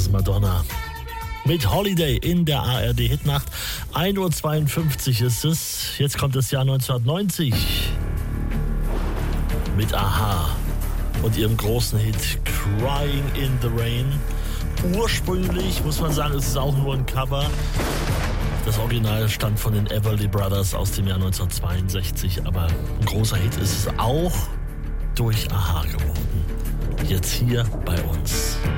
Madonna. Mit Holiday in der ARD-Hitnacht. 1:52 Uhr ist es. Jetzt kommt das Jahr 1990. Mit Aha und ihrem großen Hit Crying in the Rain. Ursprünglich, muss man sagen, ist es auch nur ein Cover. Das Original stammt von den Everly Brothers aus dem Jahr 1962, aber ein großer Hit ist es auch durch Aha geworden. Jetzt hier bei uns.